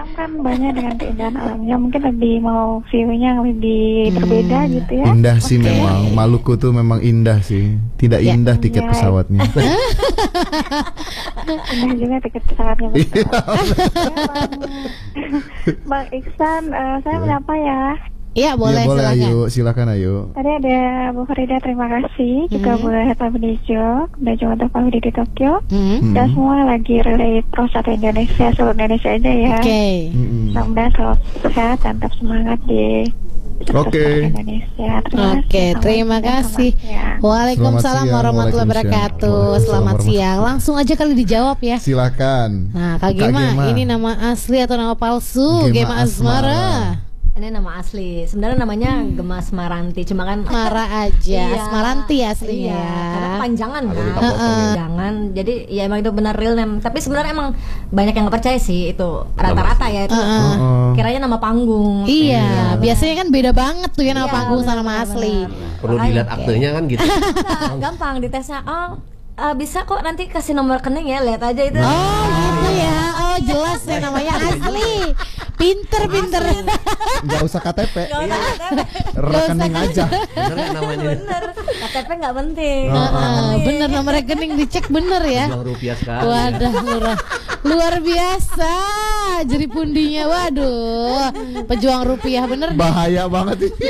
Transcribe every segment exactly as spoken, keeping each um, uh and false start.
Batam kan banyak dengan keindahan alamnya, mungkin lebih mau view-nya lebih hmm. berbeda gitu ya. Indah sih okay. memang, Maluku tuh memang indah sih. Tidak ya. indah tiket ya. pesawatnya. Indah juga tiket pesawatnya. Ya, Bang, Bang Iksan, uh, saya menyapa ya. Iya boleh, ya, boleh silakan. Ayu, silakan Ayu. Tadi ada Bu Farida, terima kasih. Mm-hmm. Juga boleh Pak Budijo, dan juga untuk Pak Budi di Tokyo. Mm-hmm. Dan semua lagi relate Pro satu Indonesia, seluruh Indonesia aja ya. Oke. Okay. Mm-hmm. Mudah-mudahan selalu sehat dan tetap semangat di Oke. Okay. Indonesia. Terima Oke, okay, terima kasih. Waalaikumsalam warahmatullahi wabarakatuh. Selamat siang. Langsung aja kali dijawab ya. Silakan. Nah, Kak Gema, ini nama asli atau nama palsu? Gema, Gema Asmara. Asmara. Ini nama asli, sebenarnya namanya Gema Asmaranti, cuma kan Mara aja, iya, Asmaranti aslinya. Iya, karena panjangan kan, panjangan. Jadi ya emang itu benar real name. Tapi sebenarnya emang banyak yang nggak percaya sih itu rata-rata ya itu. Uh-uh. Kiranya nama panggung. Iya, iya, biasanya kan beda banget tuh ya nama iya, panggung sama nama asli. Perlu dilihat aktenya kan gitu. Nah, gampang ditesnya. Oh. Uh, bisa kok nanti kasih nomor rekening ya, lihat aja itu. Oh gitu ya, oh jelas ya namanya asli. Pinter pinter. Nggak usah K T P. Nggak usah K T P. Rekening aja. Bener namanya. Bener. K T P nggak penting. Uh, uh, bener nomor rekening dicek bener ya. Pejuang rupiah sekali. Wadah murah. Luar biasa. Jadi pundinya, waduh. Pejuang rupiah bener. Bahaya banget ini.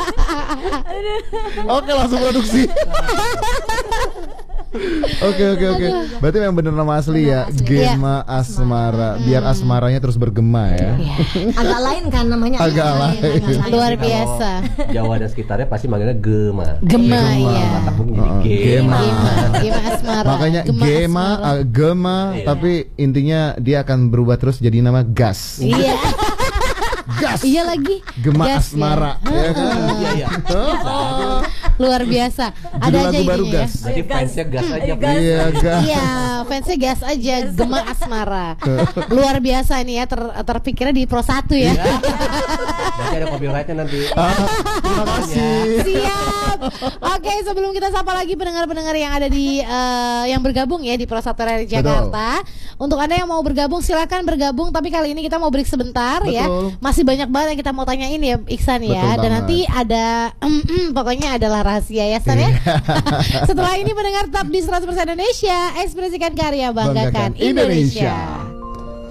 Oke langsung produksi. Oke oke oke. Berarti memang bener nama asli ya, Gema Asmara. Biar asmaranya terus bergema ya. Agak lain kan namanya. Agak lain. Luar biasa. Jawa dan sekitarnya pasti manggilnya Gema. Gema ya. Gema. Gema Asmara. Makanya Gema, Gema, tapi intinya dia akan berubah terus jadi nama Gas. Iya. Gas. Iya lagi. Gema Gas, Asmara. Ya, ya kan? Iya iya. Luar biasa. Ada lagu aja baru ini Gas. ya. Jadi fansnya Gas aja. Iya Gas. Iya, fansnya Gas aja. Gema Asmara. Luar biasa ini ya, ter terpikirnya di Pro satu ya. Nanti ada copyrightnya nanti. Ah, terima kasih. Siap. Oke, sebelum kita sapa lagi pendengar-pendengar yang ada di uh, yang bergabung ya di Pro satu R I Jakarta. Betul. Untuk Anda yang mau bergabung silakan bergabung, tapi kali ini kita mau break sebentar. Betul. Ya. Masih banyak banget yang kita mau tanyain ya Iksan ya. Betul dan banget. Nanti ada mm, mm, pokoknya adalah rahasia ya San ya. Setelah ini pendengar tetap di seratus persen Indonesia, ekspresikan karya, banggakan, banggakan Indonesia, Indonesia.